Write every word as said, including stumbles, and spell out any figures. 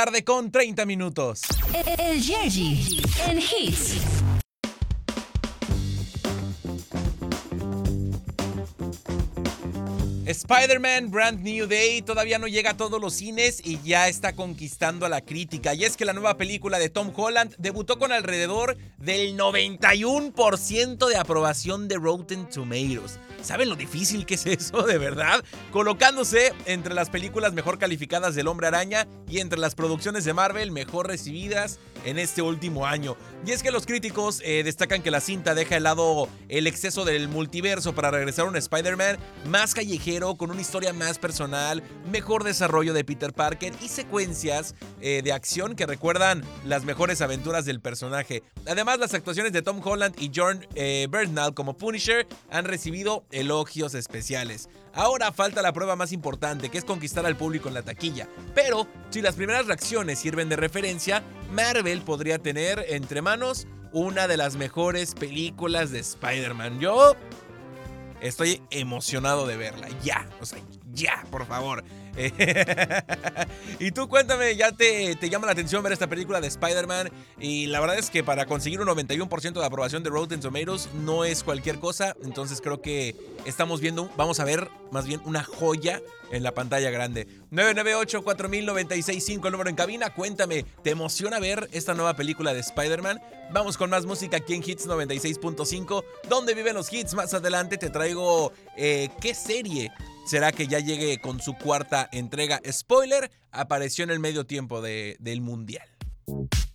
Tarde con treinta minutos. El Yergy en Hits. Spider-Man Brand New Day todavía no llega a todos los cines y ya está conquistando a la crítica. Y es que la nueva película de Tom Holland debutó con alrededor del noventa y uno por ciento de aprobación de Rotten Tomatoes. ¿Saben lo difícil que es eso, de verdad? Colocándose entre las películas mejor calificadas del Hombre Araña y entre las producciones de Marvel mejor recibidas en este último año. Y es que los críticos eh, destacan que la cinta deja de lado el exceso del multiverso para regresar a un Spider-Man más callejero, con una historia más personal, mejor desarrollo de Peter Parker y secuencias eh, de acción que recuerdan las mejores aventuras del personaje. Además, las actuaciones de Tom Holland y Jon eh, Bernthal como Punisher han recibido elogios especiales. Ahora falta la prueba más importante, que es conquistar al público en la taquilla. Pero si las primeras reacciones sirven de referencia, Marvel podría tener entre manos una de las mejores películas de Spider-Man. Yo estoy emocionado de verla, ya, o sea, ya, por favor. Y tú cuéntame, ¿ya te, te llama la atención ver esta película de Spider-Man? Y la verdad es que para conseguir un noventa y uno por ciento de aprobación de Rotten Tomatoes no es cualquier cosa. Entonces creo que estamos viendo, vamos a ver más bien una joya en la pantalla grande. nueve nueve ocho, cuatro mil, noventa y seis cinco, el número en cabina. Cuéntame, ¿te emociona ver esta nueva película de Spider-Man? Vamos con más música aquí en Hits noventa y seis punto cinco, donde viven los hits. Más adelante te traigo eh, qué serie será que ya llegue con su cuarta entrega. Spoiler, apareció en el medio tiempo de, del Mundial.